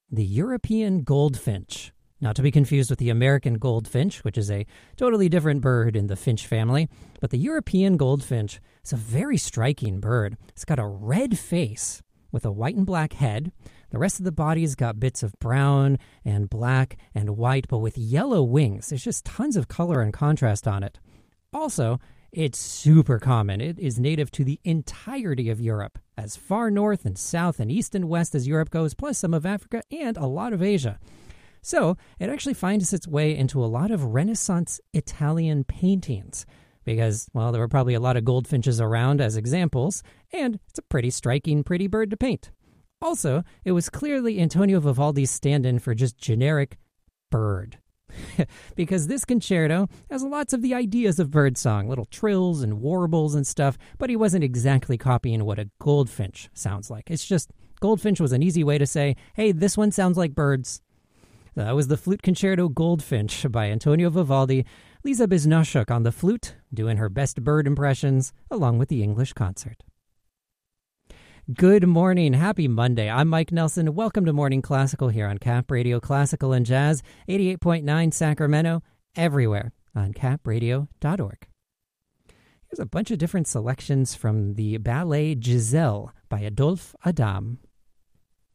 the European goldfinch. Not to be confused with the American goldfinch, which is a totally different bird in the finch family. But the European goldfinch is a very striking bird. It's got a red face with a white and black head. The rest of the body's got bits of brown and black and white, but with yellow wings. There's just tons of color and contrast on it. Also, it's super common. It is native to the entirety of Europe, as far north and south and east and west as Europe goes, plus some of Africa and a lot of Asia. So it actually finds its way into a lot of Renaissance Italian paintings because, well, there were probably a lot of goldfinches around as examples, and it's a pretty striking, pretty bird to paint. Also, it was clearly Antonio Vivaldi's stand-in for just generic bird. Because this concerto has lots of the ideas of birdsong, little trills and warbles and stuff, but he wasn't exactly copying what a goldfinch sounds like. It's just, goldfinch was an easy way to say, hey, this one sounds like birds. That was the Flute Concerto Goldfinch by Antonio Vivaldi. Lisa Biznoshuk on the flute, doing her best bird impressions, along with the English concert. Good morning. Happy Monday. I'm Mike Nelson. Welcome to Morning Classical here on Cap Radio Classical and Jazz, 88.9 Sacramento, everywhere on capradio.org. Here's a bunch of different selections from the ballet Giselle by Adolphe Adam.